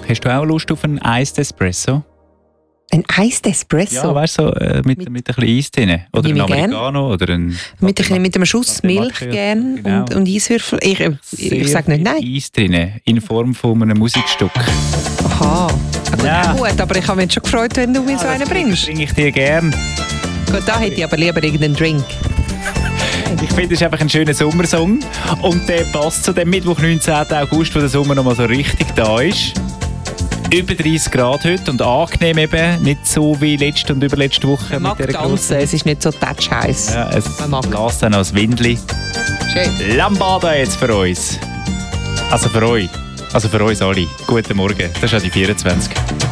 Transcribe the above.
Hast du auch Lust auf einen Iced Espresso? Ein Iced Espresso? Ja, weißt du, so, mit ein bisschen Eis drin. Oder ein Americano oder ein... Mit einem Schuss Milch gern genau. und Eiswürfel. Ich sage nicht nein. Eis drin, in Form von einem Musikstück. Aha. Gut, aber ich habe mich schon gefreut, wenn du mir so einen bringst. Bringe ich dir gern. Gut, da hätte ich aber lieber irgendeinen Drink. Ich finde, es ist einfach ein schöner Sommersong. Und der passt zu dem Mittwoch, 19. August, wo der Sommer noch mal so richtig da ist. Über 30 Grad heute und angenehm eben. Nicht so wie letzte und überletzte Woche. Man mag tanzen, es ist nicht so touch-heiß. Ja, es lässt dann als Windli. Schön. Lambada jetzt für uns. Also für euch. Also für uns alle. Guten Morgen. Das ist ja die 24.